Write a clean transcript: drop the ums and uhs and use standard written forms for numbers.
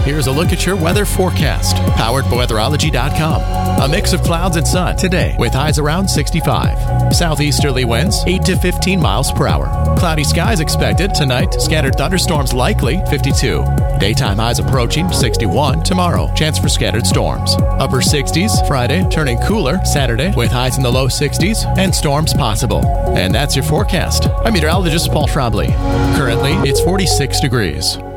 here's a look at your weather forecast. Powered by weatherology.com. A mix of clouds and sun today with highs around 65. Southeasterly winds 8 to 15 miles per hour. Cloudy skies expected tonight. Scattered thunderstorms likely 52. Daytime highs approaching 61 tomorrow. Chance for scattered storms. Upper 60s Friday, turning cooler Saturday with highs in the low 60s and storms possible. And that's your forecast. I'm meteorologist Paul Trombley. Currently, it's 46 degrees.